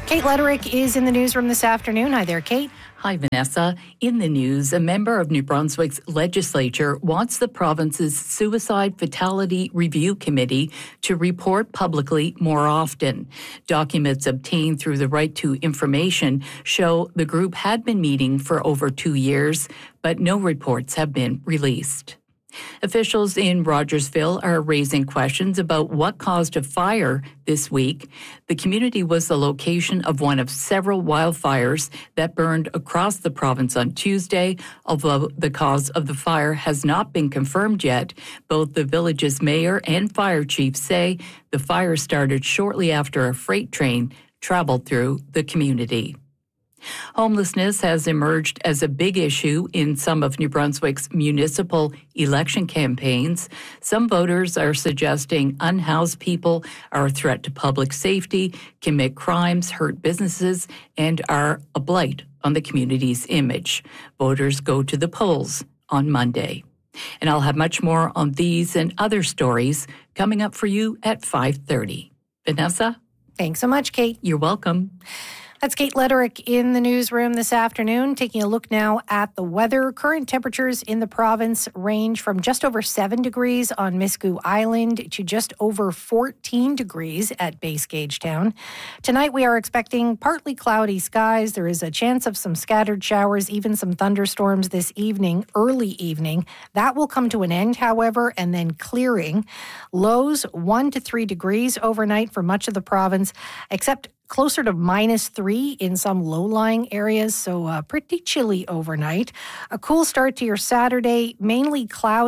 Kate Lederick is in the newsroom this afternoon. Hi there, Kate. Hi, Vanessa. In the news, a member of New Brunswick's legislature wants the province's Suicide Fatality Review Committee to report publicly more often. Documents obtained through the Right to Information show the group had been meeting for over 2 years, but no reports have been released. Officials in Rogersville are raising questions about what caused a fire this week. The community was the location of one of several wildfires that burned across the province on Tuesday. Although the cause of the fire has not been confirmed yet, both the village's mayor and fire chief say the fire started shortly after a freight train traveled through the community. Homelessness has emerged as a big issue in some of New Brunswick's municipal election campaigns. Some voters are suggesting unhoused people are a threat to public safety, commit crimes, hurt businesses, and are a blight on the community's image. Voters go to the polls on Monday. And I'll have much more on these and other stories coming up for you at 5:30. Vanessa? Thanks so much, Kate. You're welcome. That's Kate Lederick in the newsroom this afternoon. Taking a look now at the weather. Current temperatures in the province range from just over 7 degrees on Miscou Island to just over 14 degrees at Base Gagetown. Tonight we are expecting partly cloudy skies. There is a chance of some scattered showers, even some thunderstorms this evening, early evening. That will come to an end, however, and then clearing. Lows 1 to 3 degrees overnight for much of the province, except closer to -3 in some low-lying areas, so pretty chilly overnight. A cool start to your Saturday, mainly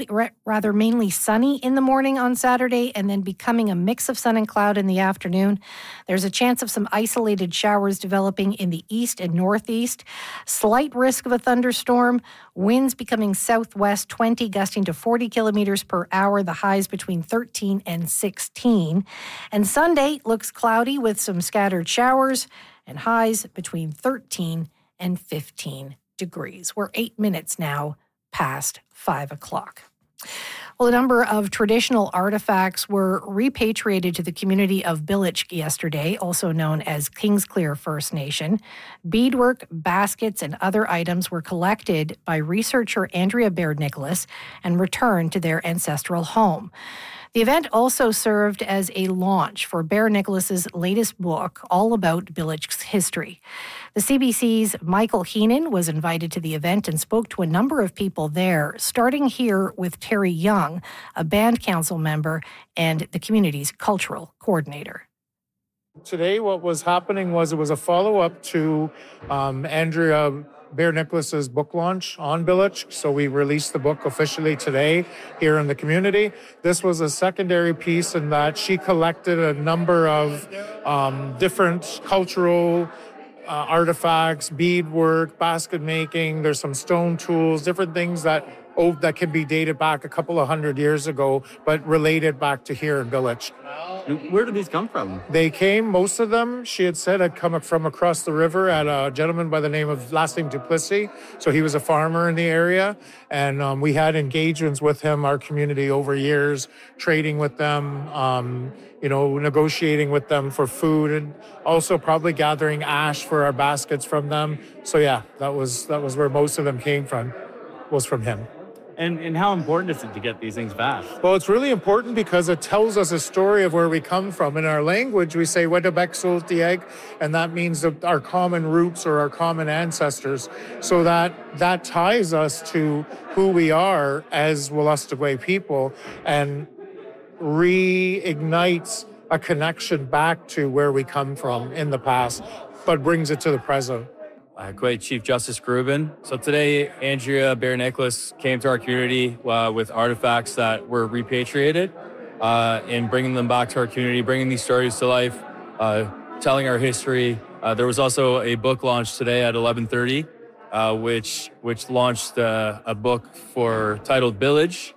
mainly sunny in the morning on Saturday, and then becoming a mix of sun and cloud in the afternoon. There's a chance of some isolated showers developing in the east and northeast. Slight risk of a thunderstorm. Winds becoming southwest 20, gusting to 40 kilometers per hour. The highs between 13 and 16. And Sunday looks cloudy with some scattered showers and highs between 13 and 15 degrees. We're 8 minutes now past 5 o'clock. Well, a number of traditional artifacts were repatriated to the community of Billitch yesterday, also known as Kingsclear First Nation. Beadwork, baskets, and other items were collected by researcher Andrea Baird-Nicholas and returned to their ancestral home. The event also served as a launch for Baird-Nicholas's latest book, all about Billitch's history. The CBC's Michael Heenan was invited to the event and spoke to a number of people there, starting here with Terry Young, a band council member and the community's cultural coordinator. Today, what was happening was it was a follow-up to Andrea Baird-Nicholas's book launch on Billitch. So we released the book officially today here in the community. This was a secondary piece in that she collected a number of different cultural artifacts, beadwork, basket making. There's some stone tools, different things that can be dated back a couple of hundred years ago, but related back to here in Billitch. Where did these come from? They came, most of them, she had said, had come from across the river at a gentleman by the name of last name Duplessis. So he was a farmer in the area. And we had engagements with him, our community, over years, trading with them, negotiating with them for food, and also probably gathering ash for our baskets from them. So yeah, that was where most of them came from, was from him. And how important is it to get these things back? Well, it's really important because it tells us a story of where we come from. In our language, we say Wedabek Sultieg, and that means our common roots or our common ancestors. So that ties us to who we are as Wolastoqey people and reignites a connection back to where we come from in the past, but brings it to the present. Great, Chief Justice Grubin. So today, Andrea Baird-Nicholas came to our community with artifacts that were repatriated and bringing them back to our community, bringing these stories to life, telling our history. There was also a book launch today at 11:30, which launched a book titled Billitch.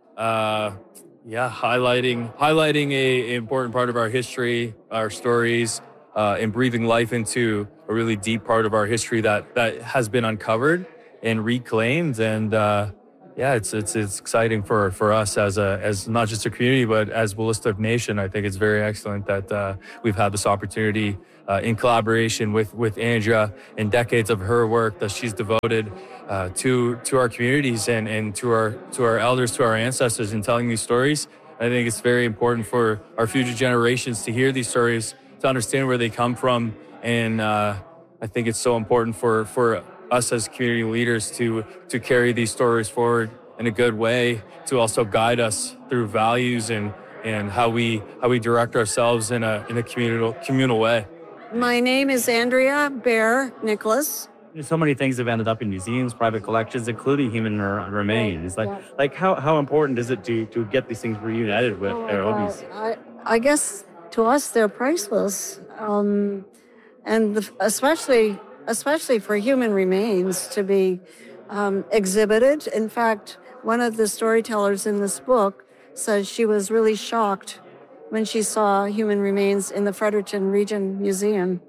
Highlighting a important part of our history, our stories, and breathing life into a really deep part of our history that has been uncovered and reclaimed. And Yeah, it's exciting for us as not just a community but as Williston Nation. I think it's very excellent that we've had this opportunity in collaboration with Andrea and decades of her work that she's devoted to our communities and to our elders, to our ancestors, in telling these stories. I think it's very important for our future generations to hear these stories, to understand where they come from, and I think it's so important for us as community leaders to carry these stories forward in a good way, to also guide us through values and how we direct ourselves in a communal way. My name is Andrea Bear Nicholas. So many things have ended up in museums, private collections, including human remains. Like how important is it to get these things reunited with their hobbies? I guess to us they're priceless, especially for human remains to be exhibited. In fact, one of the storytellers in this book says she was really shocked when she saw human remains in the Fredericton Region Museum.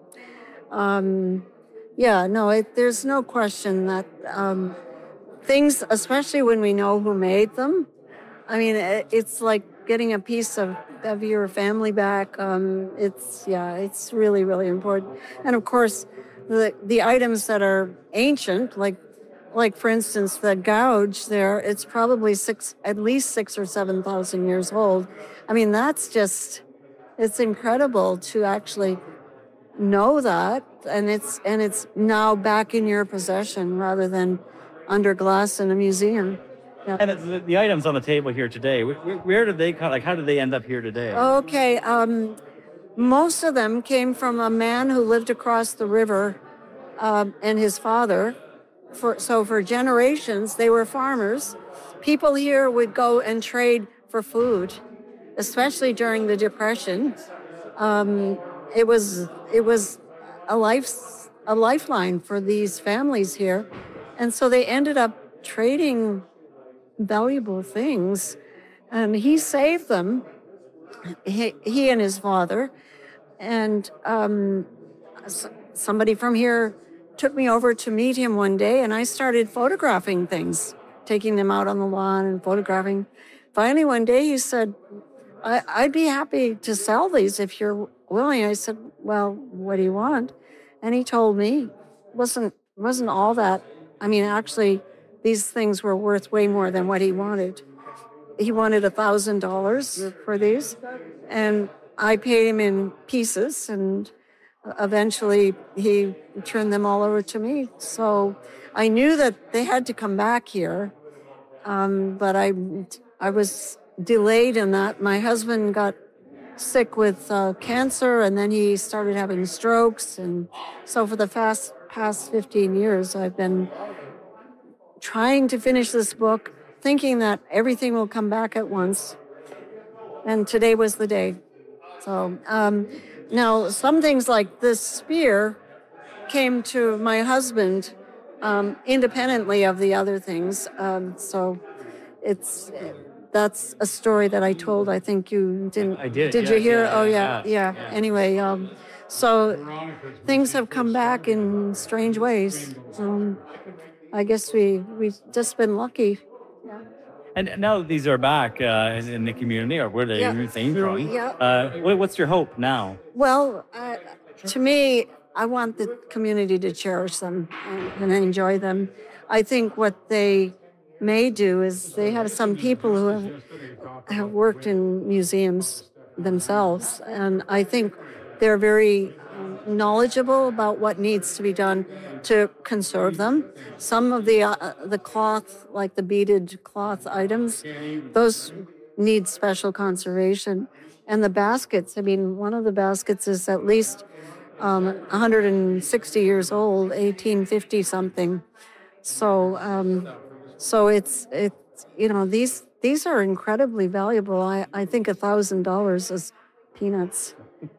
There's no question that things, especially when we know who made them, I mean, it's like getting a piece of your family back. It's really, really important. And of course, the items that are ancient, like for instance, the gouge there, it's probably at least 6,000 or 7,000 years old. I mean, it's incredible to actually know that, and it's now back in your possession rather than under glass in a museum. Yeah. And the items on the table here today, where did they come? Like, how did they end up here today? Okay, most of them came from a man who lived across the river, and his father. For generations, they were farmers. People here would go and trade for food, especially during the Depression. It was a lifeline for these families here, and so they ended up trading valuable things, and he saved them. He and his father, and somebody from here took me over to meet him one day, and I started photographing things, taking them out on the lawn and photographing. Finally, one day he said, I'd be happy to sell these if you're willing. I said, well, what do you want? And he told me, wasn't all that. I mean, actually, these things were worth way more than what he wanted. He wanted $1,000 for these, and I paid him in pieces, and eventually he turned them all over to me. So I knew that they had to come back here, but I was delayed in that. My husband got sick with cancer, and then he started having strokes, and so for the past 15 years I've been trying to finish this book, thinking that everything will come back at once, and today was the day. So now some things like this spear came to my husband independently of the other things, so that's a story that I told. I think you didn't. I did. Did you hear? Yeah. Anyway, so things have come back in strange ways. I guess we've just been lucky. Yeah. And now that these are back in the community, or where they came from, what's your hope now? Well, to me, I want the community to cherish them and enjoy them. I think what they may do is they have some people who have worked in museums themselves, and I think they're very knowledgeable about what needs to be done to conserve them. Some of the cloth, like the beaded cloth items, those need special conservation. And the baskets, I mean, one of the baskets is at least 160 years old, 1850 something. So it's these are incredibly valuable. I think $1,000 is peanuts.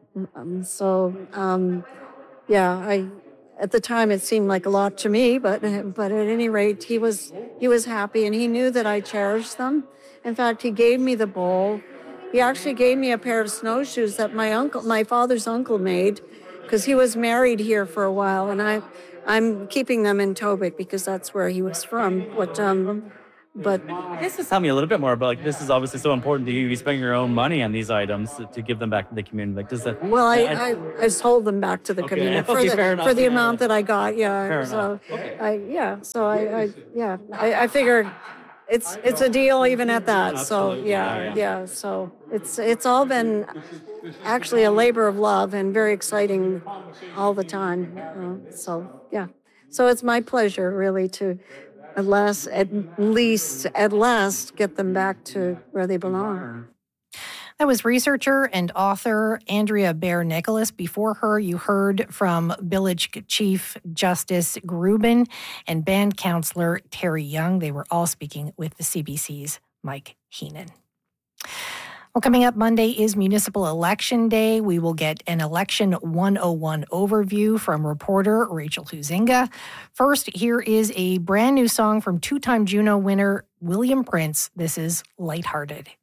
At the time it seemed like a lot to me, but at any rate, he was happy, and he knew that I cherished them. In fact, he gave me the bowl. He actually gave me a pair of snowshoes that my father's uncle made, because he was married here for a while, and I'm keeping them in Tobic because that's where he was from. But I guess just tell me a little bit more about, like, this is obviously so important to you. You spend your own money on these items to give them back to the community. Like, does that? well, I sold them back to the community fair enough. for the amount that I got. Yeah. Fair So enough. I figured it's a deal even at that. Absolutely. So yeah. So it's all been actually a labor of love and very exciting all the time. So it's my pleasure really to at last get them back to where they belong. That was researcher and author Andrea Baer Nicholas. Before her, you heard from Village Chief Justice Grubin and band counselor Terry Young. They were all speaking with the CBC's Mike Heenan. Well, coming up Monday is Municipal Election Day. We will get an Election 101 overview from reporter Rachel Huizinga. First, here is a brand new song from two-time Juno winner William Prince. This is Lighthearted.